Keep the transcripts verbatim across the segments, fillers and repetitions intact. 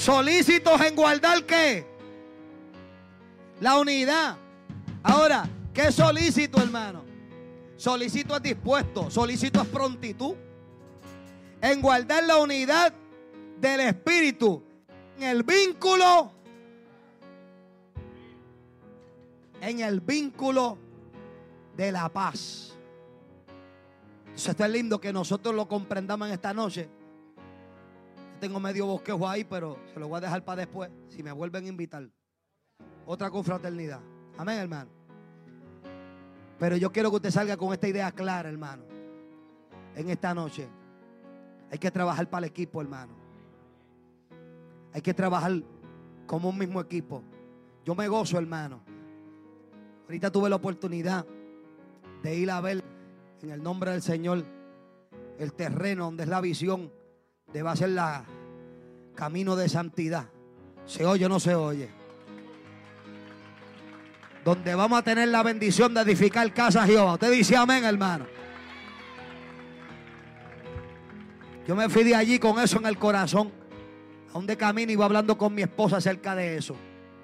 Solícitos en guardar ¿qué? La unidad. Ahora, ¿qué es solícito, hermano? Solícito es dispuesto, solícito es prontitud en guardar la unidad del espíritu, en el vínculo, en el vínculo de la paz. Eso está lindo que nosotros lo comprendamos en esta noche. Yo tengo medio bosquejo ahí, pero se lo voy a dejar para después, si me vuelven a invitar. Otra confraternidad. Amén, hermano. Pero yo quiero que usted salga con esta idea clara, hermano. En esta noche hay que trabajar para el equipo, hermano. Hay que trabajar como un mismo equipo. Yo me gozo, hermano. Ahorita tuve la oportunidad de ir a ver, en el nombre del Señor, el terreno donde es la visión de va a ser la camino de santidad. ¿Se oye o no se oye? Donde vamos a tener la bendición de edificar casa a Jehová. Usted dice amén, hermano. Yo me fui de allí con eso en el corazón. A donde camino iba hablando con mi esposa acerca de eso.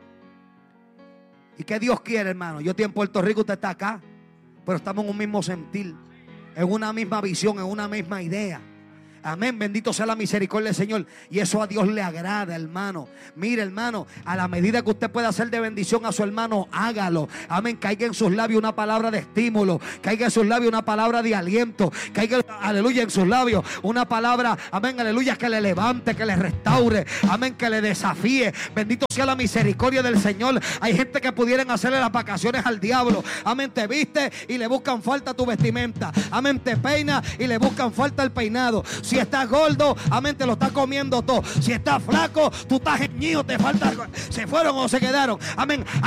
¿Y qué Dios quiere, hermano? Yo estoy en Puerto Rico, usted está acá. Pero estamos en un mismo sentir, en una misma visión, en una misma idea. Amén, bendito sea la misericordia del Señor. Y eso a Dios le agrada, hermano. Mire, hermano, a la medida que usted pueda hacer de bendición a su hermano, hágalo. Amén, caiga en sus labios una palabra de estímulo, caiga en sus labios una palabra de aliento, caiga, aleluya, en sus labios una palabra, amén, aleluya, que le levante, que le restaure, amén, que le desafíe. Bendito sea la misericordia del Señor. Hay gente que pudieran hacerle las vacaciones al diablo. Amén, te viste y le buscan falta tu vestimenta. Amén, te peina y le buscan falta el peinado. Si estás gordo, amén, te lo estás comiendo todo. Si estás flaco, tú estás geñido, te falta. Se fueron o se quedaron. Amén.